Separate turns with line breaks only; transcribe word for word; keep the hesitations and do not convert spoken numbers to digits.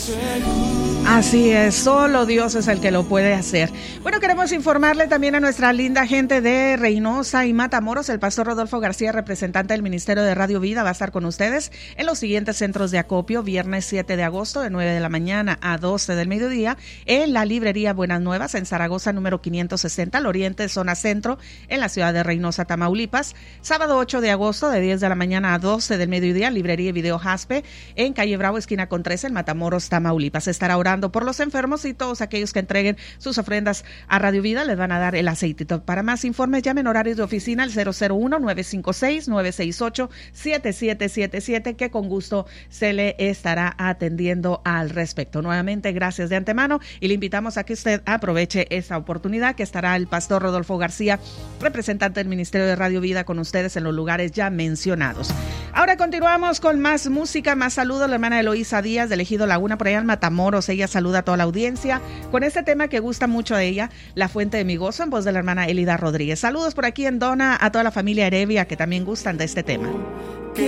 Así es, solo Dios es el que lo puede hacer. Bueno, queremos informarle también a nuestra linda gente de Reynosa y Matamoros. El pastor Rodolfo García, representante del Ministerio de Radio Vida, va a estar con ustedes en los siguientes centros de acopio: viernes siete de agosto de nueve de la mañana a doce del mediodía en la librería Buenas Nuevas en Zaragoza número quinientos sesenta al oriente, zona centro, en la ciudad de Reynosa, Tamaulipas. Sábado ocho de agosto de diez de la mañana a doce del mediodía, librería y video Jaspe en calle Bravo esquina con trece en Matamoros, Tamaulipas. Estará orando por los enfermos y todos aquellos que entreguen sus ofrendas a Radio Vida les van a dar el aceitito. Para más informes llamen horarios de oficina al cero cero uno, nueve cinco seis, nueve seis ocho, siete siete siete siete, que con gusto se le estará atendiendo al respecto. Nuevamente, gracias de antemano y le invitamos a que usted aproveche esta oportunidad, que estará el pastor Rodolfo García, representante del Ministerio de Radio Vida, con ustedes en los lugares ya mencionados. Ahora continuamos con más música, más saludos. La hermana Eloísa Díaz de Ejido Laguna, por allá en Matamoros, ella saluda a toda la audiencia con este tema que gusta mucho a ella, La Fuente de mi Gozo, en voz de la hermana Elida Rodríguez. Saludos por aquí en Dona a toda la familia Heredia que también gustan de este tema.